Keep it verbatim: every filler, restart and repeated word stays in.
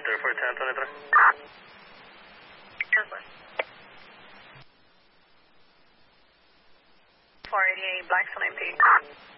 three four ten twenty-three. four eighty-eight Blackstone M P.